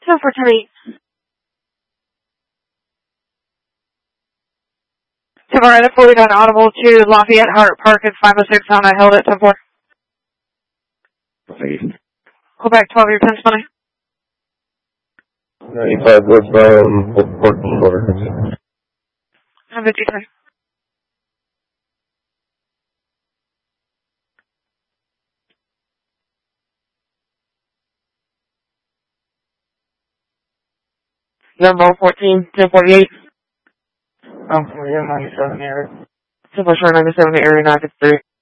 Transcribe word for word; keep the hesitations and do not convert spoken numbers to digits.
Two for ten eight. Tomorrow at forty-nine Audible to Lafayette Hart Park at five oh six on I held at ten four. Quebec twelve, your ten twenty. ninety-five westbound, fourteen quarter. I'm fifty-three. Number fourteen, ten forty-eight. Oh, yeah, ninety-seven area. Super short ninety-seven area nine fifty-three.